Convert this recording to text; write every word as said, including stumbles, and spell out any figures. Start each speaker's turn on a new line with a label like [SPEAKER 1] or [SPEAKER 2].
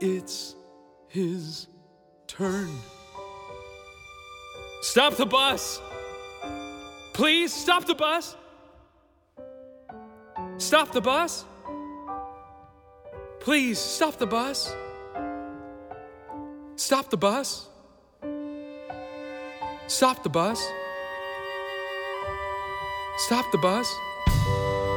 [SPEAKER 1] it's his turn. Stop the bus! Please, stop the bus! Stop the bus! Please, stop the bus! Stop the bus! Stop the bus! Stop the bus!